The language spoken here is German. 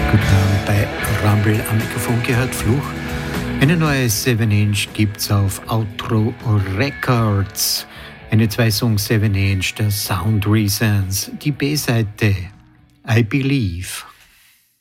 Guten Abend bei Rumble am Mikrofon gehört Fluch. Eine neue 7-Inch gibt's auf Outro Records. Eine 2-Song 7-Inch der Sound Reasons. Die B-Seite I Believe.